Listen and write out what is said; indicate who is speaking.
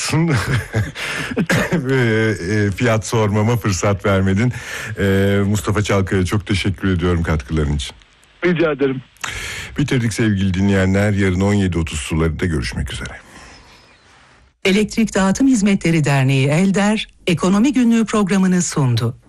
Speaker 1: olsun. Fiyat sormama fırsat vermedin. Mustafa Çalkaya çok teşekkür ediyorum katkıların için.
Speaker 2: Rica ederim.
Speaker 1: Bitirdik sevgili dinleyenler. Yarın 17.30 sularında görüşmek üzere.
Speaker 3: Elektrik Dağıtım Hizmetleri Derneği ELDER, Ekonomi Günlüğü programını sundu.